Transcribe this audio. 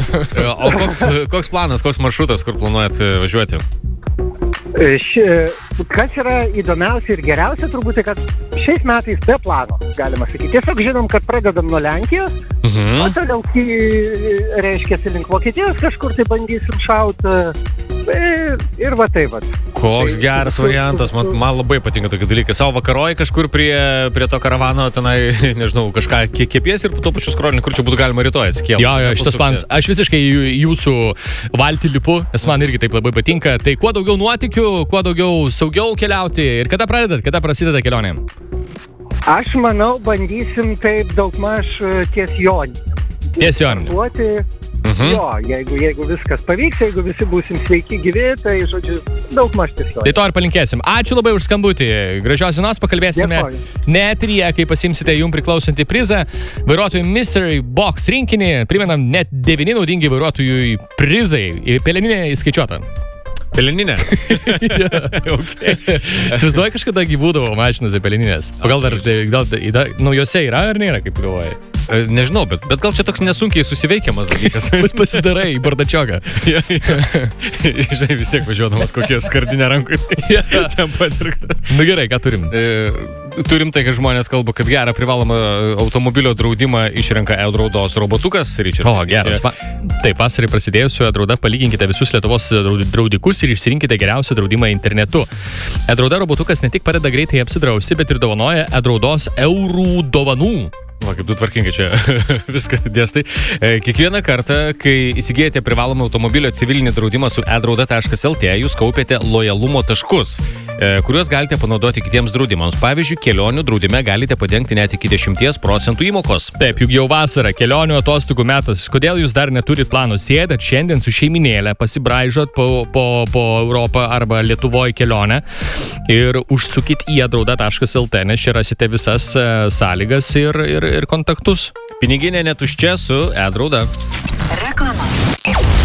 O koks planas, koks maršrutas, kur planuojat važiuoti? Kas yra įdomiausia ir geriausia, turbūt, kad šiais metais be plano, galima sakyti. Tiesiog žinom, kad pradedam nuo Lenkijos, o toliau, reiškia, link Vokietijos kažkur tai bandysim šauti. Ir va taip. Koks geras variantas, man labai patinka tokie dalykai. Savo vakaroji kažkur prie to karavano, tenai, nežinau, kažką kiepies ir po to pačiu skrolini, kur čia būtų galima rytoj atsikėlti. Jo, šitas planas. Aš visiškai jūsų valtį lipu, nes man irgi taip labai patinka. Tai kuo daugiau nuotykių, kuo daugiau saugiau keliauti. Ir kada prasideda kelionė? Aš manau, bandysim taip daugmaž ties Joninėm. Ties Joninėm. Jo, jeigu viskas pavyks, jeigu visi būsim sveiki gyvi, tai, žodžiu, daugmaž tiesiog. Tai to ir palinkėsim. Ačiū labai už skambutį. Gražios dienos, pakalbėsime neeteryje, kai pasiimsite jums priklausantį prizą. Vairuotojų Mystery Box rinkinį. Primenam, net 9 naudingi vairuotojų prizai. Peleninė įskaičiuota. Peleninė? Įsivaizduoji, kažkada būdavo mašinas peleninės. O gal naujose yra ar nėra, kaip galvoji? Nežinau, bet gal čia toks nesunkiai susiveikiamas dalykas. Pasidarai į bardačioką. Žinai, vis tiek važiuodamas kokie skardinę rankui. Nu gerai, ką turim? Turim tai, kad žmonės kalba, kad gerą privalomą automobilio draudimą išrenka e-draudos robotukas. O, geras. Taip, vasarį prasidėjus su e-drauda palyginkite visus Lietuvos draudikus ir išsirinkite geriausią draudimą internetu. E-drauda robotukas ne tik padeda greitai apsidrausti, bet ir dovanoja e-draudos eurų dovanų. Va, kaip tu tvarkingai čia viską dėstai. Kiekvieną kartą, kai įsigijate privalomą automobilio civilinį draudimą su edrauda.lt, jūs kaupiate lojalumo taškus, kuriuos galite panaudoti kitiems draudimams. Pavyzdžiui, kelionių draudime galite padengti net iki 10% įmokos. Taip, juk jau vasara, kelionių atostogų metas. Kodėl jūs dar neturit plano? Sėdat šiandien su šeiminėlė, pasibraižot po Europą arba Lietuvoje kelionę ir užsukit į edrauda.lt, nes čia rasite visas sąlygas ir kontaktus. Piniginė netuščia su e-drauda.